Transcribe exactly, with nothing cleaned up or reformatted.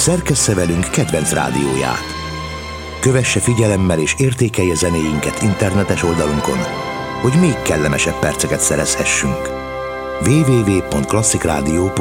szerkessze velünk kedvenc rádióját. Kövesse figyelemmel és értékelje zenéinket internetes oldalunkon, hogy még kellemesebb perceket szerezhessünk. double-u double-u double-u pont klasszik rádió pont